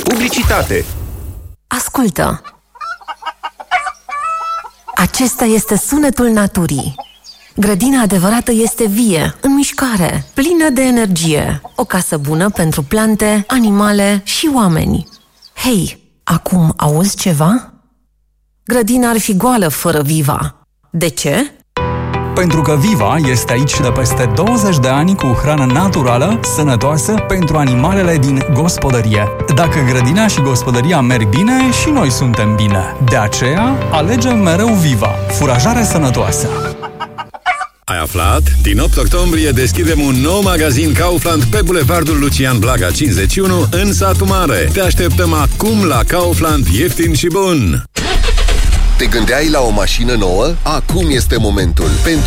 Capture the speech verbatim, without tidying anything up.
Publicitate. Ascultă! Acesta este sunetul naturii. Grădina adevărată este vie, în mișcare, plină de energie. O casă bună pentru plante, animale și oameni. Hei, acum auzi ceva? Grădina ar fi goală fără Viva. De ce? Pentru că Viva este aici de peste douăzeci de ani cu hrană naturală, sănătoasă pentru animalele din gospodărie. Dacă grădina și gospodăria merg bine, și noi suntem bine. De aceea, alegem mereu Viva, furajare sănătoasă. Ai aflat? Din opt octombrie deschidem un nou magazin Kaufland pe Bulevardul Lucian Blaga cincizeci și unu în Satu Mare. Te așteptăm acum la Kaufland, ieftin și bun! Te gândeai la o mașină nouă? Acum este momentul! Pentru